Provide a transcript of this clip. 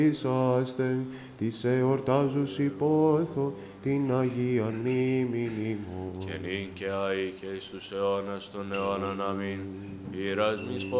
είσαστε της εορτάζους υπόθω την Αγία μνήμην ημών. Και νυν και αεί και εις τους αιώνας των αιώνων. Αμήν. Πειρασμής